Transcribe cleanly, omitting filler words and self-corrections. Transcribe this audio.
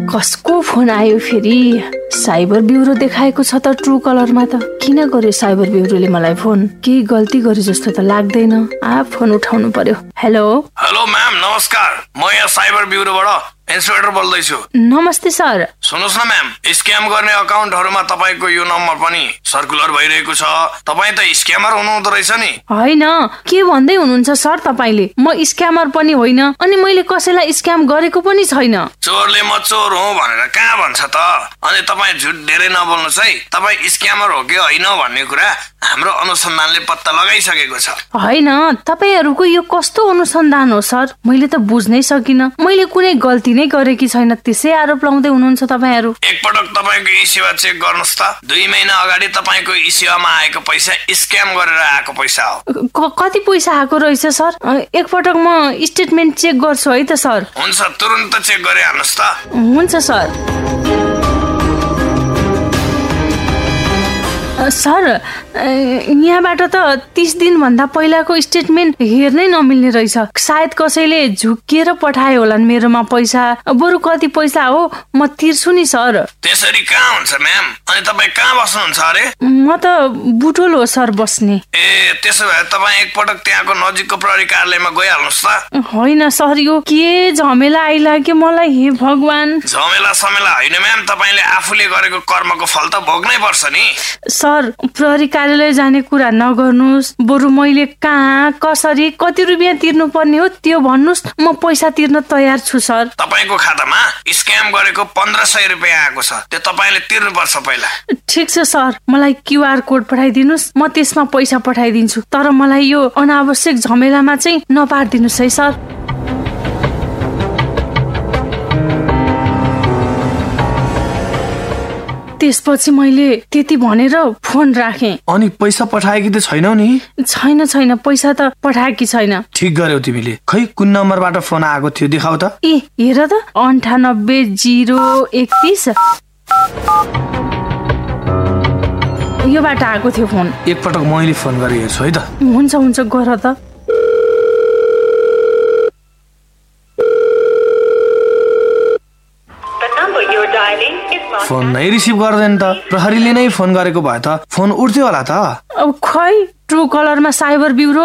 कसको फोन आयो फेरि? साइबर ब्युरो देखाएको छ त ट्रु कलरमा त। किन गर्यो साइबर ब्युरोले मलाई फोन? केही गल्ती गरे जस्तो त लाग्दैन। फोन उठाउनु पर्यो। हेलो म्याम, नमस्कार। म यहाँ साइबर ब्युरोबाट इन्सपेक्टर बोल्दैछु। नमस्ते सर। सुन्नुहोस् न म्याम, स्क्याम गर्ने अकाउन्टहरूमा तपाईँको यो नम्बर पनि सर्कुलर भइरहेको छ। तपाईँ त स्क्यामर हुनुहुँदो रहेछ नि? होइन, के भन्दै हुनुहुन्छ सर तपाईँले? म स्क्यामर पनि होइन अनि मैले कसैलाई स्क्याम गरेको पनि छैन। चोरले म चोर हुँ भनेर कहाँ भन्छ त? अनि तपाईँ झुट धेरै नबोल्नुहोस् है। तपाईँ स्क्यामर हो कि होइन भन्ने कुरा हाम्रो अनुसन्धानले पत्ता लगाइसकेको छ। होइन, तपाईँहरूको यो कस्तो अनुसन्धान हो सर? मैले त बुझ्नै सकिनँ। मैले कुनै गल्ती नै गरेकी छैन, त्यसै आरोप लगाउँदै हुनुहुन्छ तपाईँहरू। एकपटक तपाईँको ई सेवा चेक गर्नुहोस् त। 2 महिना अगाडि तपाईँको ई सेवामा आएको पैसा स्क्याम गरेर आएको पैसा हो। कति पैसा आएको रहेछ सर? एकपटक म स्टेटमेन्ट चेक गर्छु है त सर। हुन्छ, तुरुन्त चेक गरिहाल्नुहोस् त। हुन्छ सर। सर, यहाँबाट त 30 दिनभन्दा पहिलाको स्टेटमेन्ट हेर्नै नमिल्ने रहेछ। सायद कसैले झुक्किएर पठायो होलान् मेरोमा पैसा। बरु कति पैसा हो म तिर्छु नि सर। त्यसरी कहाँ हुन्छ म्याम? अनि तपाईँ कहाँ बस्नुहुन्छ अरे? म त बुटोल हो सर बस्ने। ए, त्यसो भए तपाईँ एकपटक त्यहाँको नजिकको प्रहरी कार्यालयमा गइहाल्नुहोस् त। होइन सर, यो के झमेला आइलाग्यो मलाई, हे भगवान। झमेला समेला होइन म्याम, तपाईँले आफूले गरेको कर्मको फल त भोग्नै पर्छ नि। सर, प्रहरी कार्यालय जाने कुरा नगर्नुहोस्। बरु मैले कहाँ, कसरी, कति रुपियाँ तिर्नु पर्ने हो त्यो भन्नुहोस्, म पैसा तिर्न तयार छु सर। तपाईँको खातामा स्क्याम गरेको 1500 रुपियाँ आएको छ, त्यो तपाईँले तिर्नुपर्छ पहिला। ठिक छ सर, मलाई QR कोड पठाइदिनुहोस्, म त्यसमा पैसा पठाइदिन्छु। तर मलाई यो अनावश्यक झमेलामा चाहिँ नपार्दिनुहोस् है सर। त्यसपछि मैले त्यति भनेर फोन राखेँ। अनि पैसा पठाएकी त छैनौ नि? छैन, पैसा त पठाएकी छैन। ठिक गर्यौ तिमीले। खै कुन नम्बरबाट फोन आएको थियो देखाउ त। ए, हेर त, 98 031। योबाट आएको थियो फोन। एकपटक मैले फोन गरे हेर्छु है त। हुन्छ, गर त। फोन नै रिसिभ गर्दैन त। प्रहरीले नै फोन गरेको भए त फोन उठ्थ्यो होला त। अब खै, ट्रु कलरमा साइबर ब्युरो